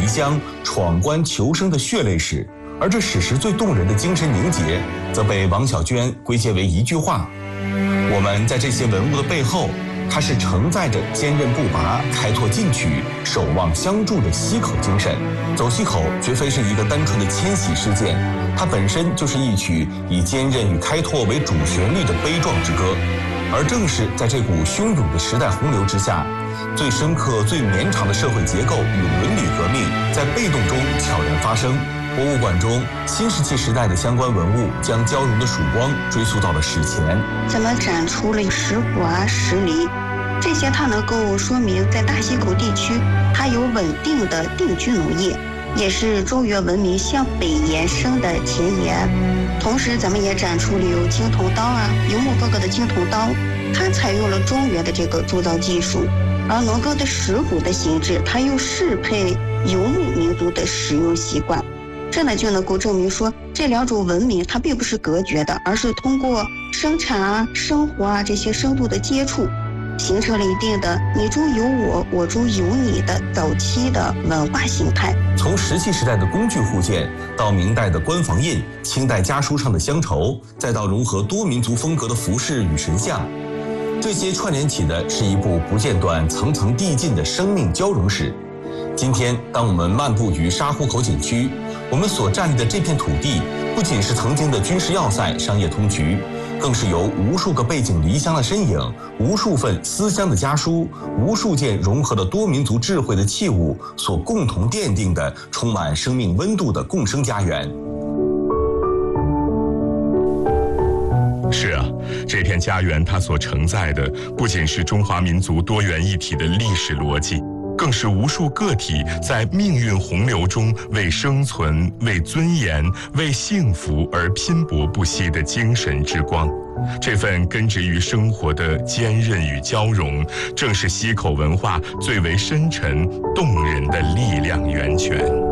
乡闯关求生的血泪史，而这史实最动人的精神凝结，则被王小娟归结为一句话：我们在这些文物的背后，它是承载着坚韧不拔、开拓进取、守望相助的溪口精神。走溪口绝非是一个单纯的迁徙事件，它本身就是一曲以坚韧与开拓为主旋律的悲壮之歌。而正是在这股汹涌的时代洪流之下，最深刻、最绵长的社会结构与伦理革命在被动中悄然发生。博物馆中新石器时代的相关文物将交融的曙光追溯到了史前。 咱们展出了石斛啊、石梨，这些它能够说明在大溪口地区它有稳定的定居农业，也是中原文明向北延伸的前沿。同时咱们也展出了有青铜刀啊、油木风格的青铜刀，它采用了中原的这个铸造技术，而农耕的石斛的形制它又适配游牧民族的使用习惯。这呢就能够证明说，这两种文明它并不是隔绝的，而是通过生产啊、生活啊这些深度的接触，形成了一定的你中有我，我中有你的早期的文化形态。 从石器时代的工具互鉴，到明代的官房印、清代家书上的乡愁，再到融合多民族风格的服饰与神像，这些串联起的是一部不间断、层层递进的生命交融史。今天，当我们漫步于沙湖口景区，我们所站立的这片土地，不仅是曾经的军事要塞、商业通衢，更是由无数个背井离乡的身影、无数份思乡的家书、无数件融合了多民族智慧的器物所共同奠定的充满生命温度的共生家园。 是啊，这片家园它所承载的不仅是中华民族多元一体的历史逻辑，更是无数个体在命运洪流中为生存、为尊严、为幸福而拼搏不息的精神之光。这份根植于生活的坚韧与交融，正是溪口文化最为深沉动人的力量源泉。